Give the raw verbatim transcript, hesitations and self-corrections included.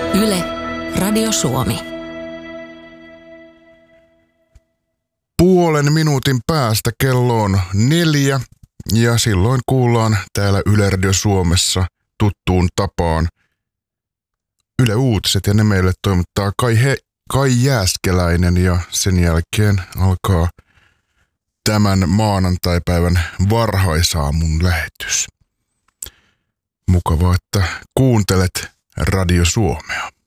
Yle, Radio Suomi. Puolen minuutin päästä kello on neljä ja silloin kuullaan täällä Yle Radio Suomessa tuttuun tapaan Yle Uutiset ja ne meille toimittaa Kai, He, Kai Jääskeläinen ja sen jälkeen alkaa tämän maanantaipäivän varhaisaamun lähetys. Mukavaa, että kuuntelet Radio Suomea.